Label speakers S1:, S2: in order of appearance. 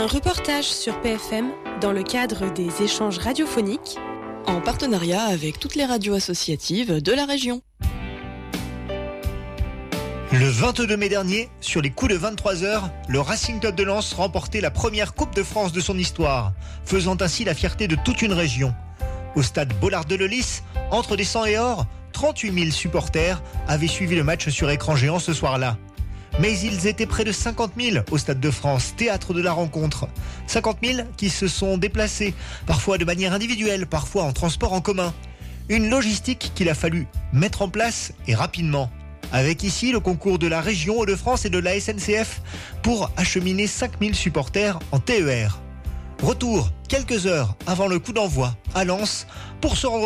S1: Un reportage sur PFM dans le cadre des échanges radiophoniques
S2: en partenariat avec toutes les radios associatives de la région.
S3: Le 22 mai dernier, sur les coups de 23h, le Racing Club de Lens remportait la première Coupe de France de son histoire, faisant ainsi la fierté de toute une région. Au stade Bollard de Lellis, entre des sangs et or, 38 000 supporters avaient suivi le match sur écran géant ce soir-là. Mais ils étaient près de 50 000 au Stade de France, théâtre de la rencontre. 50 000 qui se sont déplacés, parfois de manière individuelle, parfois en transport en commun. Une logistique qu'il a fallu mettre en place et rapidement. Avec ici le concours de la région Hauts-de-France et de la SNCF pour acheminer 5 000 supporters en TER. Retour quelques heures avant le coup d'envoi à Lens pour se rendre